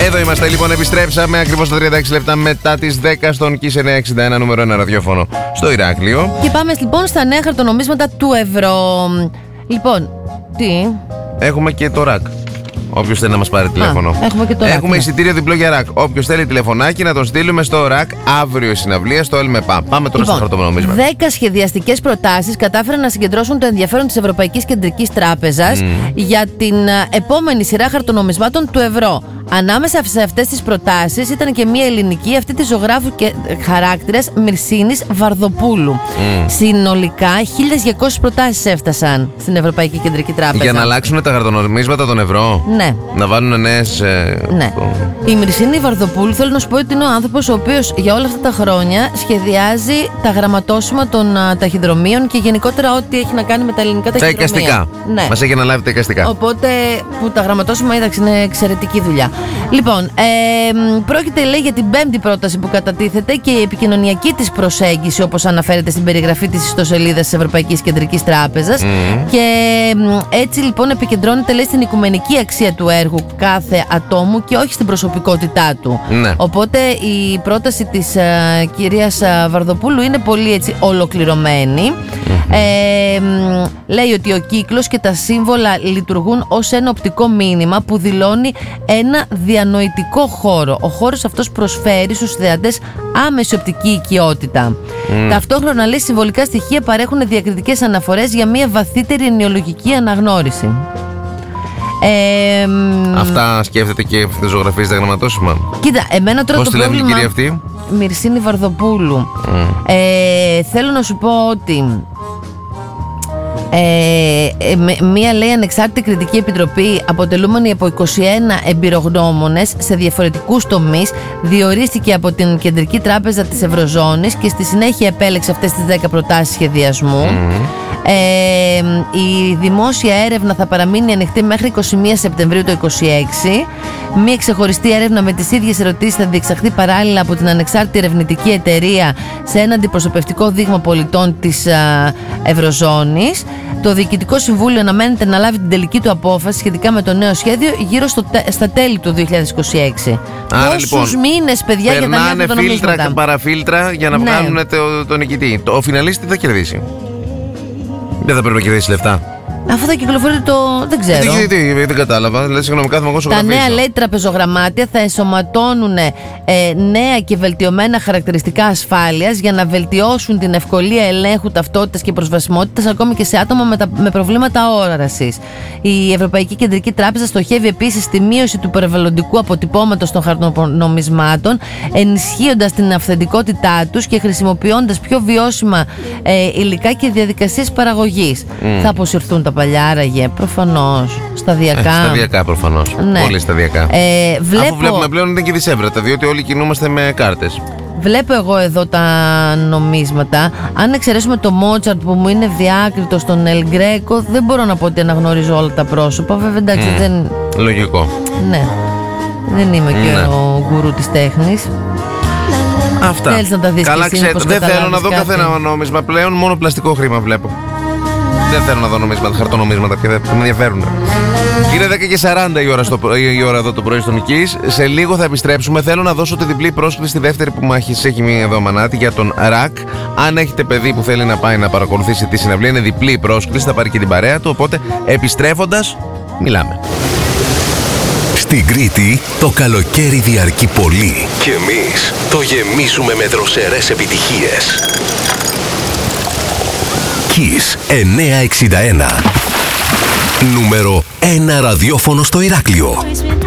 Εδώ είμαστε λοιπόν, επιστρέψαμε ακριβώς τα 36 λεπτά μετά τις 10 στον Kiss 961 νούμερο 1 ραδιόφωνο στο Ηράκλειο. Και πάμε λοιπόν στα νέα χαρτονομίσματα του ευρώ. Λοιπόν, τι? Έχουμε και το ρακ. Όποιος θέλει να μας πάρει τηλέφωνο. Έχουμε εισιτήριο διπλό για ρακ. Όποιος θέλει τηλεφωνάκι να τον στείλουμε στο ρακ αύριο η συναυλία στο ΕΛΜΕΠΑ. Πάμε τώρα στο χαρτονομίσματα. 10 σχεδιαστικές προτάσεις κατάφεραν να συγκεντρώσουν το ενδιαφέρον της Ευρωπαϊκής Κεντρικής Τράπεζας για την επόμενη σειρά χαρτονομισμάτων του ευρώ. Ανάμεσα σε αυτές τις προτάσεις ήταν και μία ελληνική, αυτή της ζωγράφου και χαράκτηρας Μυρσίνης Βαρδοπούλου. Συνολικά 1.200 προτάσεις έφτασαν στην Ευρωπαϊκή Κεντρική Τράπεζα. Για να αλλάξουν τα χαρτονομίσματα των ευρώ. Ναι. Να βάλουν νέες. Ναι. Η Μυρσίνη Βαρδοπούλου, θέλω να σου πω ότι είναι ο άνθρωπος ο οποίος για όλα αυτά τα χρόνια σχεδιάζει τα γραμματόσημα των ταχυδρομείων και γενικότερα ό,τι έχει να κάνει με τα ελληνικά ταχυδρομεία. Τα εικαστικά. Ναι. Μας έχει αναλάβει τα εικαστικά. Οπότε που τα γραμματόσημα είναι εξαιρετική δουλειά. Λοιπόν, πρόκειται λέει για την 5η πρόταση που κατατίθεται και η επικοινωνιακή της προσέγγιση, όπως αναφέρεται στην περιγραφή της ιστοσελίδας της Ευρωπαϊκής Κεντρικής Τράπεζας. Και έτσι λοιπόν επικεντρώνεται λέει στην οικουμενική αξία του έργου κάθε ατόμου και όχι στην προσωπικότητά του. Ναι. Οπότε η πρόταση της κυρίας Βαρδοπούλου είναι πολύ έτσι ολοκληρωμένη. Λέει ότι ο κύκλος και τα σύμβολα λειτουργούν ως ένα οπτικό μήνυμα που δηλώνει ένα διανοητικό χώρο. Ο χώρος αυτός προσφέρει στους θεατές άμεση οπτική οικειότητα. Ταυτόχρονα λέει συμβολικά στοιχεία παρέχουν διακριτικές αναφορές για μια βαθύτερη ενοιολογική αναγνώριση. Αυτά σκέφτεται και αυτή τη ζωγραφία στα γραμματόσημα. Κοίτα, εμένα τώρα πώς το τη λένε πρόβλημα... η κυρία αυτή? Μυρσίνη Βαρδοπούλου. Θέλω να σου πω ότι μία λέει ανεξάρτητη κριτική επιτροπή αποτελούμενη από 21 εμπειρογνώμονες σε διαφορετικούς τομείς διορίστηκε από την Κεντρική Τράπεζα της Ευρωζώνης και στη συνέχεια επέλεξε αυτές τις 10 προτάσεις σχεδιασμού. Η δημόσια έρευνα θα παραμείνει ανοιχτή μέχρι 21 Σεπτεμβρίου το 2026. Μία ξεχωριστή έρευνα με τις ίδιες ερωτήσεις θα διεξαχθεί παράλληλα από την ανεξάρτητη ερευνητική εταιρεία σε ένα αντιπροσωπευτικό δείγμα πολιτών της Ευρωζώνης. Το Διοικητικό Συμβούλιο αναμένεται να λάβει την τελική του απόφαση σχετικά με το νέο σχέδιο γύρω στα τέλη του 2026. Άρα Πόσους λοιπόν, μήνες, παιδιά, για τα νέα περνάνε φίλτρα και παραφίλτρα για να βγάλουν τον νικητή. Ο φιναλίστη τι θα κερδίσει? Δεν θα πρέπει να κερδίσει λεφτά. Αφού θα κυκλοφορεί το. Δεν ξέρω. Δεν κατάλαβα. Δηλαδή, συγγνώμη, κάθομαι εγώ στο Τα νέα λέει τραπεζογραμμάτια θα ενσωματώνουν νέα και βελτιωμένα χαρακτηριστικά ασφάλειας για να βελτιώσουν την ευκολία ελέγχου ταυτότητας και προσβασιμότητας ακόμη και σε άτομα με προβλήματα όρασης. Η Ευρωπαϊκή Κεντρική Τράπεζα στοχεύει επίσης στη μείωση του περιβαλλοντικού αποτυπώματος των χαρτονομισμάτων, ενισχύοντας την αυθεντικότητά τους και χρησιμοποιώντας πιο βιώσιμα υλικά και διαδικασίες παραγωγής. Θα αποσυρθούν τα παλιά, άραγε, προφανώς. Σταδιακά. Σταδιακά, προφανώς. Ναι. Πολύ σταδιακά. Αφού βλέπουμε πλέον είναι και δισεύρατα, διότι όλοι κινούμαστε με κάρτες. Βλέπω εγώ εδώ τα νομίσματα. Αν εξαιρέσουμε το Μότσαρτ που μου είναι διάκριτο στον Ελ Γκρέκο, δεν μπορώ να πω ότι αναγνωρίζω όλα τα πρόσωπα. Βέβαια, εντάξει, δεν. Λογικό. Ναι. Δεν είμαι και ο γκουρού της τέχνης. Αυτά. Θέλεις να τα δεις? Καλά, ξέρετε. Δεν θέλω να δω καθένα νόμισμα πλέον, μόνο πλαστικό χρήμα βλέπω. Δεν θέλω να δω νομίσματα, χαρτονομίσματα πια, δεν με ενδιαφέρουν. Είναι 10:40 η ώρα εδώ το πρωί στον Kiss. Σε λίγο θα επιστρέψουμε. Θέλω να δώσω τη διπλή πρόσκληση στη δεύτερη που μας έχει μία εδώ μανάτη για τον ρακ. Αν έχετε παιδί που θέλει να πάει να παρακολουθήσει τη συναυλία, είναι διπλή πρόσκληση, θα πάρει και την παρέα του. Οπότε επιστρέφοντας, μιλάμε. Στην Κρήτη το καλοκαίρι διαρκεί πολύ και εμείς το γεμίζουμε με δροσερές επιτυχίες. Kiss 961. Νούμερο 1 ραδιόφωνο στο Ηράκλειο.